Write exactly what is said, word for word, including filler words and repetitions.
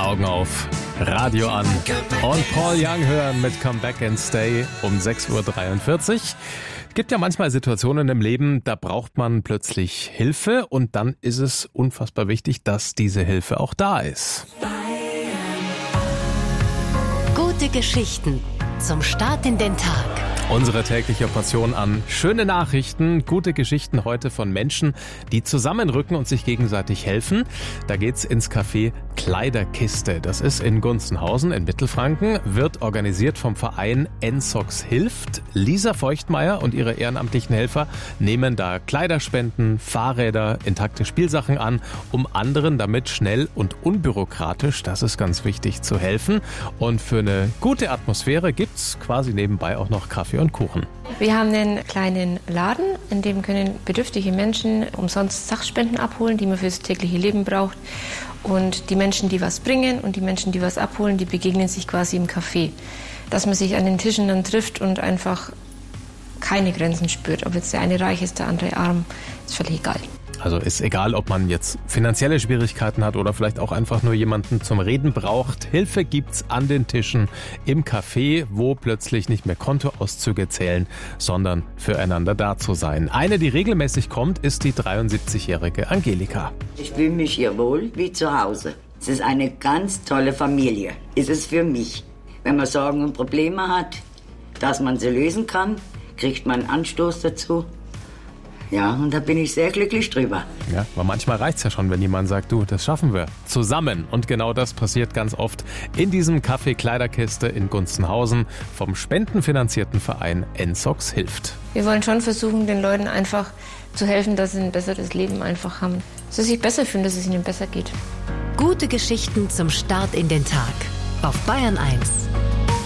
Augen auf, Radio an und Paul Young hören mit Come Back and Stay um sechs Uhr dreiundvierzig. Es gibt ja manchmal Situationen im Leben, da braucht man plötzlich Hilfe und dann ist es unfassbar wichtig, dass diese Hilfe auch da ist. Gute Geschichten zum Start in den Tag. Unsere tägliche Portion an schöne Nachrichten, gute Geschichten heute von Menschen, die zusammenrücken und sich gegenseitig helfen. Da geht's ins Café Kleiderkiste. Das ist in Gunzenhausen in Mittelfranken, wird organisiert vom Verein N S O X hilft. Lisa Feuchtmeier und ihre ehrenamtlichen Helfer nehmen da Kleiderspenden, Fahrräder, intakte Spielsachen an, um anderen damit schnell und unbürokratisch, das ist ganz wichtig, zu helfen. Und für eine gute Atmosphäre gibt's quasi nebenbei auch noch Kaffee und Kuchen. Wir haben einen kleinen Laden, in dem können bedürftige Menschen umsonst Sachspenden abholen, die man fürs tägliche Leben braucht. Und die Menschen, die was bringen und die Menschen, die was abholen, die begegnen sich quasi im Café. Dass man sich an den Tischen dann trifft und einfach keine Grenzen spürt. Ob jetzt der eine reich ist, der andere arm, ist völlig egal. Also ist egal, ob man jetzt finanzielle Schwierigkeiten hat oder vielleicht auch einfach nur jemanden zum Reden braucht. Hilfe gibt's an den Tischen im Café, wo plötzlich nicht mehr Kontoauszüge zählen, sondern füreinander da zu sein. Eine, die regelmäßig kommt, ist die dreiundsiebzigjährige Angelika. Ich fühle mich hier wohl wie zu Hause. Es ist eine ganz tolle Familie. Ist es für mich. Wenn man Sorgen und Probleme hat, dass man sie lösen kann, kriegt man einen Anstoß dazu. Ja, und da bin ich sehr glücklich drüber. Ja, aber manchmal reicht's ja schon, wenn jemand sagt, du, das schaffen wir zusammen. Und genau das passiert ganz oft in diesem Café Kleiderkiste in Gunzenhausen vom spendenfinanzierten Verein N S O X hilft. Wir wollen schon versuchen, den Leuten einfach zu helfen, dass sie ein besseres Leben einfach haben. Dass sie sich besser fühlen, dass es ihnen besser geht. Gute Geschichten zum Start in den Tag. Auf Bayern eins.